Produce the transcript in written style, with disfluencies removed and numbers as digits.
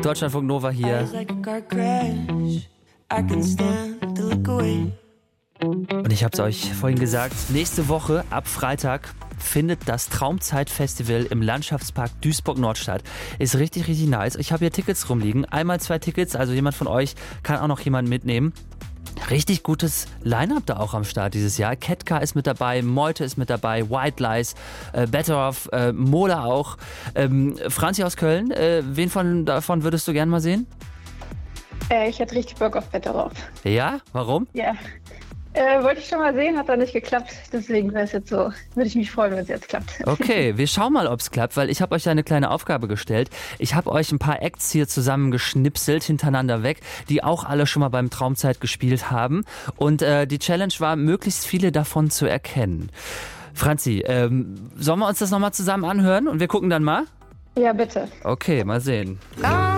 Deutschlandfunk Nova hier. Und ich habe es euch vorhin gesagt, nächste Woche ab Freitag findet das Traumzeit-Festival im Landschaftspark Duisburg-Nordstadt. Ist richtig, richtig nice. Ich habe hier Tickets rumliegen. Einmal 2 Tickets, also jemand von euch kann auch noch jemanden mitnehmen. Richtig gutes Line-Up da auch am Start dieses Jahr. Ketka ist mit dabei, Meute ist mit dabei, White Lies, Better Off, Mola auch. Franzi aus Köln, wen davon würdest du gern mal sehen? Ich hätte richtig Bock auf Better Off. Ja? Warum? Ja. Wollte ich schon mal sehen, hat dann nicht geklappt. Deswegen wäre es jetzt so, würde ich mich freuen, wenn es jetzt klappt. Okay, wir schauen mal, ob es klappt, weil ich habe euch ja eine kleine Aufgabe gestellt. Ich habe euch ein paar Acts hier zusammengeschnipselt, hintereinander weg, die auch alle schon mal beim Traumzeit gespielt haben. Und die Challenge war, möglichst viele davon zu erkennen. Franzi, sollen wir uns das nochmal zusammen anhören und wir gucken dann mal? Ja, bitte. Okay, mal sehen.